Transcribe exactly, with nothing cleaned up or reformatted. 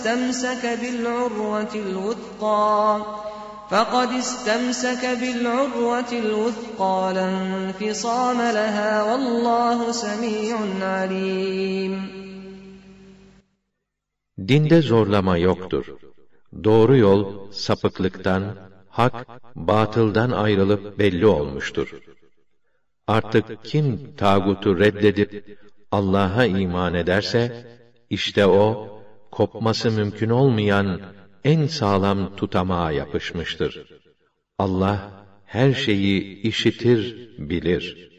اسْتَمْسَكَ بِالْعُرْوَةِ الْوُثْقَى فَقَدْ اسْتَمْسَكَ بِالْعُرْوَةِ الْوُثْقَى لَا انْفِصَامَ لَهَا وَاللّٰهُ سَمِيعٌ عَلِيمٌ. Dinde zorlama yoktur. Doğru yol, sapıklıktan, hak, batıldan ayrılıp belli olmuştur. Artık kim tağutu reddedip Allah'a iman ederse, işte o, kopması mümkün olmayan en sağlam tutamağa yapışmıştır. Allah her şeyi işitir, bilir.